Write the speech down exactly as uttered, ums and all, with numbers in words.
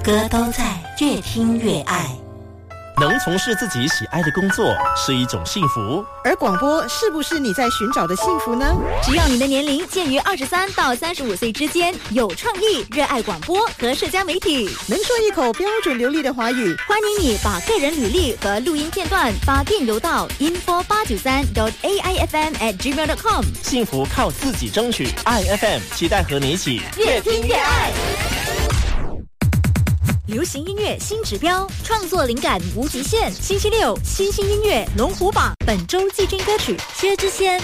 歌都在，越听越爱。 能从事自己喜爱的工作是一种幸福， 而广播是不是你在寻找的幸福呢？ 只要你的年龄介于二十三到三十五岁之间，有创意，热爱广播和社交媒体， 能说一口标准流利的华语， 欢迎你把个人履历和录音片段发电邮到 info 八九三 dot a i f m at gmail dot com。 幸福靠自己争取。I F M 期待和你一起越听越爱。流行音乐新指标，创作灵感无极限。星期六，新兴音乐龙虎榜，本周季军歌曲薛之谦。